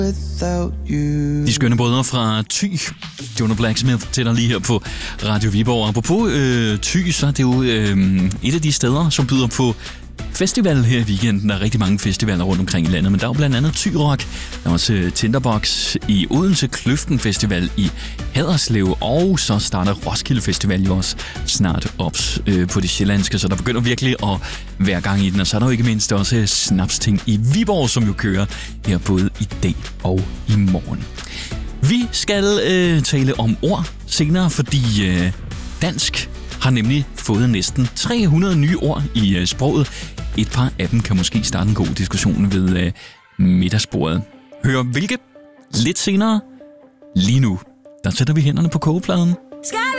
De skønne brødre fra Thy, Jonah Blacksmith, til dig lige her på Radio Viborg. Apropos Thy, så er det jo et af de steder, som byder på festival her i weekenden. Der er rigtig mange festivaler rundt omkring i landet, men der er jo blandt andet Thy Rock, der er også Tinderbox i Odense, Kløften Festival i Haderslev, og så starter Roskilde Festival jo også snart op på det sjællandske, så der begynder virkelig at være gang i den. Og så er der jo ikke mindst også Snapsting i Viborg, som jo kører her både i dag og i morgen. Vi skal tale om ord senere, fordi dansk har nemlig fået næsten 300 nye ord i sproget. Et par af dem kan måske starte en god diskussion ved middagsbordet. Hør hvilke? Lidt senere. Lige nu, der sætter vi hænderne på kogepladen.